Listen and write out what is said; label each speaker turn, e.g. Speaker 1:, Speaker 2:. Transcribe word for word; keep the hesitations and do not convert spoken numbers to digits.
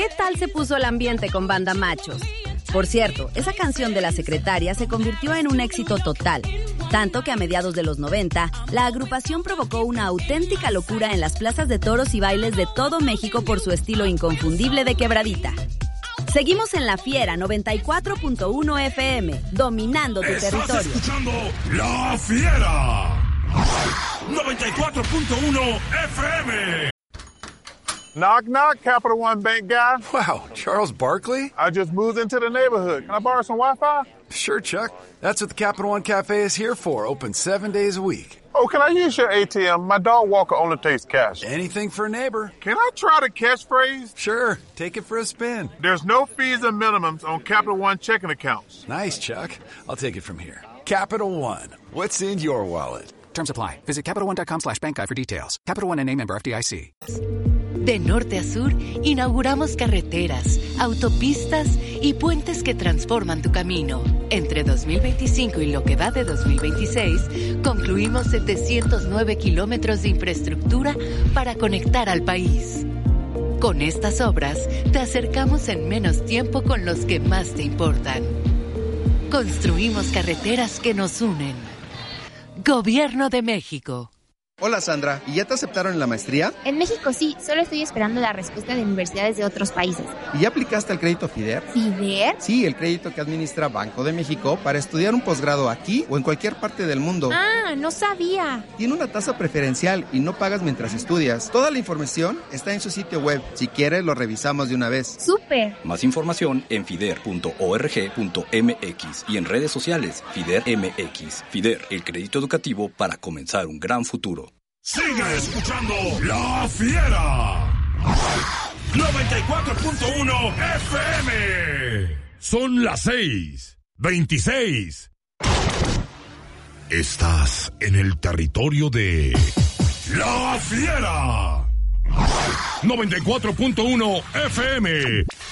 Speaker 1: ¿qué tal se puso el ambiente con Banda Machos? Por cierto, esa canción de la secretaria se convirtió en un éxito total, tanto que a mediados de los noventa, la agrupación provocó una auténtica locura en las plazas de toros y bailes de todo México por su estilo inconfundible de quebradita. Seguimos en La Fiera noventa y cuatro punto uno F M, dominando tu
Speaker 2: Estás
Speaker 1: territorio.
Speaker 2: escuchando La Fiera noventa y cuatro punto uno F M.
Speaker 3: Knock, knock, Capital One Bank guy.
Speaker 4: Wow, Charles Barkley?
Speaker 3: I just moved into the neighborhood. Can I borrow some Wi-Fi?
Speaker 4: Sure, Chuck. That's what the Capital One Cafe is here for, open seven days a week.
Speaker 3: Oh, can I use your A T M? My dog Walker only takes cash.
Speaker 4: Anything for a neighbor.
Speaker 3: Can I try the catchphrase?
Speaker 4: Sure, take it for a spin.
Speaker 3: There's no fees and minimums on Capital One checking accounts.
Speaker 4: Nice, Chuck. I'll take it from here. Capital One. What's in your wallet?
Speaker 5: Terms apply. Visit CapitalOne.com slash bank guide for details. Capital One N A member F D I C.
Speaker 6: De norte a sur, inauguramos carreteras, autopistas y puentes que transforman tu camino. Entre dos mil veinticinco y lo que va de dos mil veintiséis, concluimos setecientos nueve kilómetros de infraestructura para conectar al país. Con estas obras, te acercamos en menos tiempo con los que más te importan. Construimos carreteras que nos unen. Gobierno de México.
Speaker 7: Hola Sandra, ¿y ya te aceptaron en la maestría?
Speaker 8: En México sí, solo estoy esperando la respuesta de universidades de otros países.
Speaker 7: ¿Y ya aplicaste al crédito FIDER?
Speaker 8: ¿FIDER?
Speaker 7: Sí, el crédito que administra Banco de México para estudiar un posgrado aquí o en cualquier parte del mundo.
Speaker 8: Ah, no sabía.
Speaker 7: Tiene una tasa preferencial y no pagas mientras estudias. Toda la información está en su sitio web. Si quieres, lo revisamos de una vez.
Speaker 8: ¡Súper!
Speaker 9: Más información en fider punto org punto m x y en redes sociales FIDER M X. FIDER, el crédito educativo para comenzar un gran futuro.
Speaker 2: Sigue escuchando La Fiera noventa y cuatro punto uno F M. Son las seis veintiséis. Estás en el territorio de La Fiera noventa y cuatro punto uno F M.